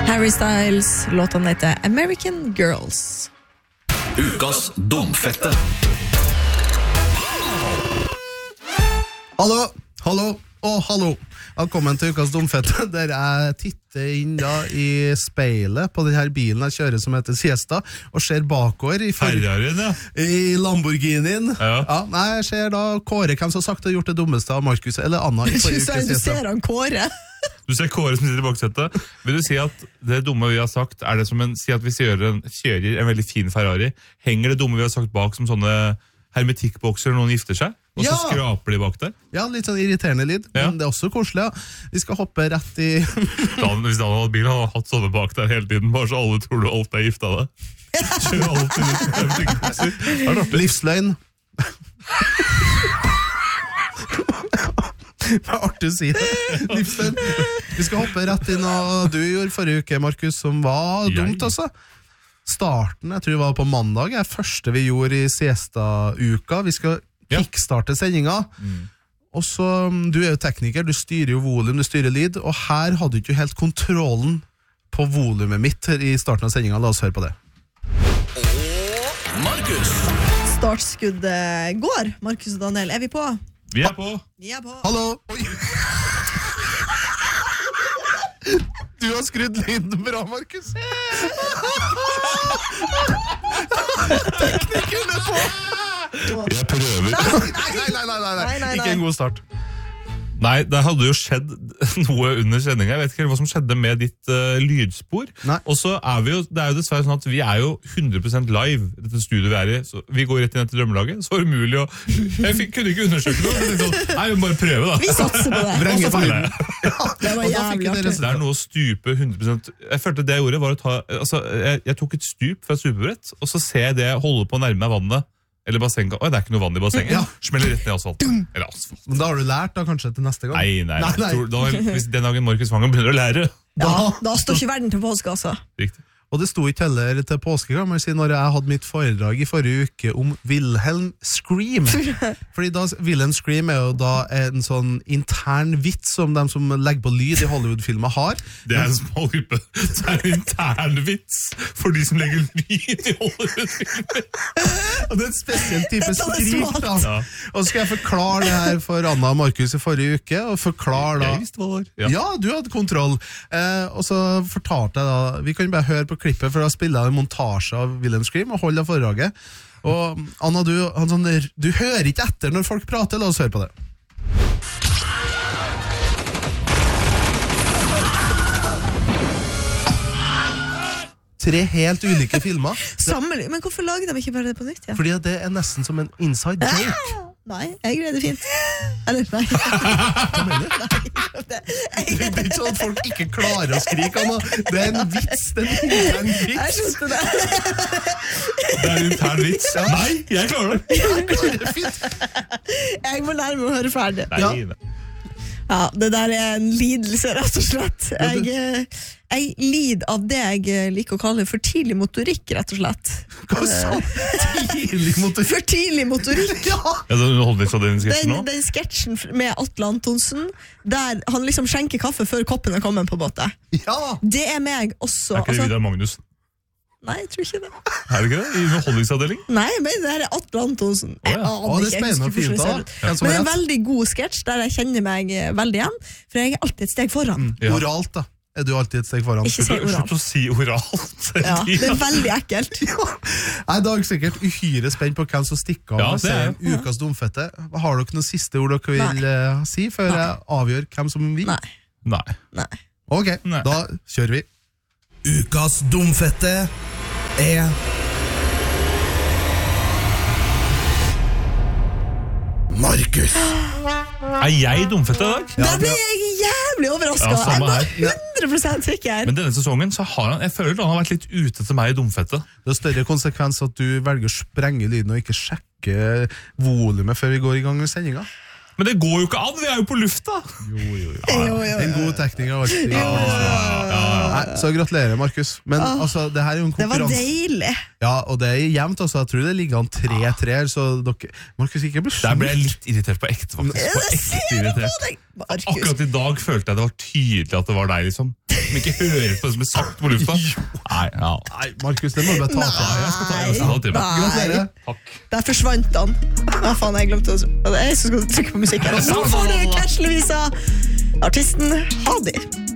Harry Styles, låten heter American Girls. Ukas dumfette. Hallo, hallo. Velkommen til Ukas dumfette, der jeg titter inn da i speilet på denne bilen jeg kjører som heter Siesta, og ser bakover i Ferrarien, ja. I Lamborghinien. Ja. Nei, jeg ser da Kåre, hvem som sagt har gjort det dummeste av Markus eller Anna i forrige uke Du Siesta. ser han Kåre. Du ser Kåre som sitter i baksetet. Vil du si at det dumme vi har sagt, er det som si at vi kjører en veldig fin Ferrari, henger det dumme vi har sagt bak som sånne hermetikkbokser når noen gifter seg, og så skraper de bak der? Ja, litt sånn irriterende lyd, men det er også koselig, ja. Vi skal hoppe rett i... Hvis Dan hadde bil, hadde hatt sånne bak der hele tiden, bare så alle tror du alt er gifta deg. Kjører alltid litt hermetikkbokser. Er det artig? Livsløgn. Det er artig å si det. Livsløgn. Vi skal hoppe rett inn, og du gjorde forrige uke, Markus, som var dumt også. Starten, jeg tror det var på mandag, er første vi gjorde i Siesta-uka. Vi skal kickstarte sendinga. Og så, du er jo tekniker, du styrer jo volum, du styrer lyd, og her hadde du ikke helt kontrollen på volumet mitt i starten av sendinga. La oss høre på det. Markus. Startskuddet går, Markus og Daniel. Er vi på? Vi er på. Hallo! Oi. Du har skrudd lyden bra, Markus. Teknikeren er på. Jeg prøver. Nei. Ikke en god start. Nei, det hadde jo skjedd noe under sendingen. Jeg vet ikke hva som skjedde med ditt lydspor. Nei. Og så er vi jo, det er jo dessverre sånn at vi er jo 100% live, dette studioet vi er i. Så vi går rett inn etter drømmelaget, så var det umulig å... kunne ikke undersøke noe. Jeg sånn, nei, vi må bare prøve da. Vi satser på det. Vrenge Og så feiler jeg. Det var jævlig artig. Det er noe å stupe 100%. Jeg følte det jeg gjorde var å ta... Altså, jeg tok et stup fra et stupebrett, og så ser jeg det holde på å nærme meg vannet. Eller bassenget. Oi, det er ikke noe vann i bassenget. Smeller rett ned i asfalten. Eller asfalt. Men da har du lært da kanskje til neste gang? Nei. Hvis den dagen Markus Vangen begynner å lære. Da står ikke verden til påske, altså. Riktig. Og det sto ikke heller til påske, kan man si, når jeg hadde mitt foredrag i forrige uke om Wilhelm Scream. Fordi da, Wilhelm Scream er jo da en sånn intern vits som de som legger på lyd i Hollywood-filmer har. Det er en smal gruppe. Det er en intern vits for de som legger lyd i Hollywood-filmer. Og det er en spesiell type Det er skrik da. Ja. Og så skal jeg forklare det her for Anna og Markus i forrige uke, og forklare da... Jeg visste hva det var. Ja, du hadde kontroll. Og så fortalte jeg da, vi kan bare høre på klippet, for da spiller jeg en montasje av Wilhelm Scream og holder foredraget. Og Anna, du hører ikke etter når folk prater, la oss høre på det. Tre helt ulike filmer. Men hvorfor lager de ikke bare det på nytt? Ja? Fordi det er nesten som en inside joke. Nei, jeg greier det fint. Eller, nei. Hva mener du? Det er ikke sånn at folk ikke klarer å skrike, Anna. Det er en vits, det er en intern Jeg vits. skjønte det. Det er en intern vits. Nei, jeg klarer det. Jeg klarer det fint. Jeg må lære meg å høre ferdig. Nei. Ja, det der er en lidelse, rett og slett. Jeg lider av det jeg liker å kalle for tidlig motorikk, rett og slett. Hva sa du? Tidlig motorikk? For tidlig motorikk. Ja. Ja, den underholdningsavdelingen sketsjen nå. Den sketsjen med Atle Antonsen, der han liksom skjenker kaffe før koppen er kommet på båtet. Ja. Det er meg også. Er ikke det Vidar Magnussen? Nei, jeg tror ikke det. Er det ikke det? I underholdningsavdelingen? Nei, men det her er Atle Antonsen. Jeg ja. aner Det er ikke, jeg spennende og husker fint hvordan da. det ser ut. Men det er en veldig god sketsj der jeg kjenner meg veldig igjen, for jeg er alltid et steg foran. Ja. Oralt da. Er du alltid et steg foran? Ikke si oralt. Slutt å si oralt. Ja, det er veldig ekkelt. Ja. Jeg er da sikkert uhyre spent på hvem som stikker av Ja, med det er serien Ukas Dumfette. Har dere noen siste ord dere vil si før jeg avgjør hvem som vil? Nei. Nei. Ok, Nei. da kjører vi. Ukas Dumfette er Markus. Er jeg dumfette i dag? Da ble jeg jævlig overrasket. Ja, samme jeg var 100% sikker. Men denne sesongen så har jeg føler at han har vært litt ute til meg i dumfette. Det er større konsekvens at du velger å sprenge lyden og ikke sjekke volumet før vi går i gang med sendinga. Men det går jo ikke an, vi er jo på lufta! Jo. En god tekniker alltid. Nei, så gratulerer, Markus. Men altså, det her er jo en Det var konkurranse. deilig. Ja, og det er jevnt, altså. Jeg tror det ligger an 3-3, så dere... Markus, ikke bli Der ble jeg sjuk. litt irritert på ekte, faktisk. På ekte Ser du på irritert. deg, Markus? Akkurat i dag følte jeg det var tydelig at det var deg, liksom. som ikke hører på det som er sagt på lufta. Nei, ja. Nei, Markus, det må du bare ta til. Jeg skal ta til meg. Gratulerer. Takk. Der forsvant han. Faen, jeg glemte å... Jeg skal trykke på musikken. Nå får du Catch Louisa, artisten Hadi.